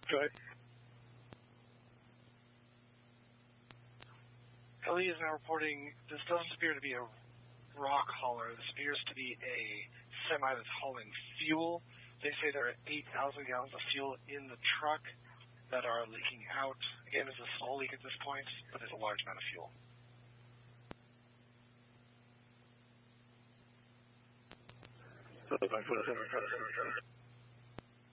Go ahead. Ellie is now reporting this doesn't appear to be a rock hauler. This appears to be a semi that's hauling fuel. They say there are 8,000 gallons of fuel in the truck that are leaking out. Again, it's a small leak at this point, but there's a large amount of fuel. So,